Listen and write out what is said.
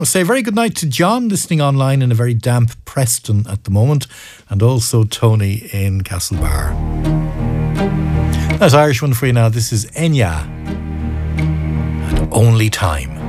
We'll say a very good night to John, listening online in a very damp Preston at the moment, and also Tony in Castlebar. That's Irish one for you now. This is Enya and Only Time.